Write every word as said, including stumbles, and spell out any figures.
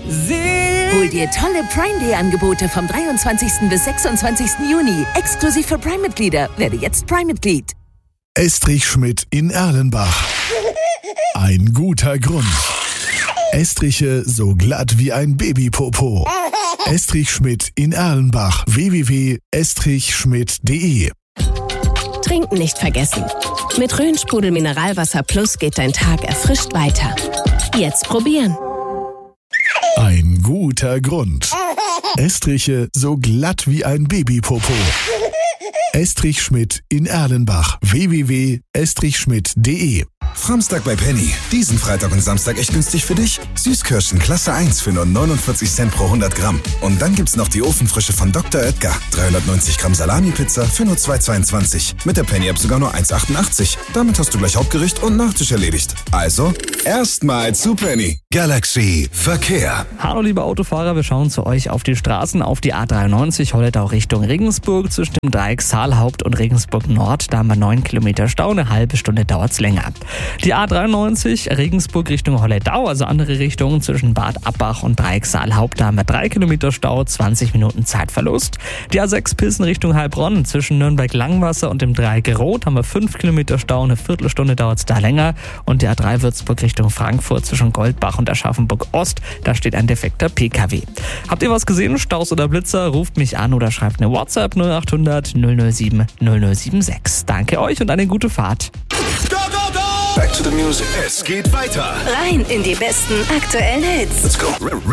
Hol dir tolle Prime Day Angebote vom dreiundzwanzigsten bis sechsundzwanzigsten Juni. Exklusiv für Prime-Mitglieder. Werde jetzt Prime-Mitglied. Estrich Schmidt in Erlenbach. Ein guter Grund. Estriche so glatt wie ein Babypopo. Estrich Schmidt in Erlenbach. w w w punkt estrich schmidt punkt de. Trinken nicht vergessen. Mit Rhön-Sprudel Mineralwasser Plus geht dein Tag erfrischt weiter. Jetzt probieren. Ein guter Grund. Estriche so glatt wie ein Babypopo. Estrich Schmidt in Erlenbach. w w w punkt estrich schmidt punkt de. Framstag bei Penny. Diesen Freitag und Samstag echt günstig für dich. Süßkirschen Klasse eins für nur neunundvierzig Cent pro hundert Gramm. Und dann gibt's noch die Ofenfrische von Doktor Oetker. dreihundertneunzig Gramm Salami-Pizza für nur zwei zweiundzwanzig. Mit der Penny-App sogar nur eins achtundachtzig. Damit hast du gleich Hauptgericht und Nachtisch erledigt. Also, erstmal zu Penny. Galaxy Verkehr. Hallo liebe Autofahrer, wir schauen zu euch auf die Straßen, auf die A dreiundneunzig Holledau Richtung Regensburg zwischen dem Dreieck Saalhaupt und Regensburg Nord. Da haben wir neun Kilometer Stau, eine halbe Stunde dauert's länger. Die A dreiundneunzig Regensburg Richtung Holledau, also andere Richtungen zwischen Bad Abbach und Dreieck Saalhaupt. Da haben wir drei Kilometer Stau, zwanzig Minuten Zeitverlust. Die A sechs Pilsen Richtung Heilbronn zwischen Nürnberg-Langwasser und dem Dreieck Rot haben wir fünf Kilometer Stau, eine Viertelstunde dauert's da länger. Und die A drei Würzburg Richtung Frankfurt zwischen Goldbach und Aschaffenburg Ost, da steht ein defekter P K W. Habt ihr was gesehen, Staus oder Blitzer? Ruft mich an oder schreibt eine WhatsApp null acht hundert null null sieben null null sieben sechs. Danke euch und eine gute Fahrt. Go, go, go! Back to the music. Es geht weiter. Rein in die besten aktuellen Hits. Let's go.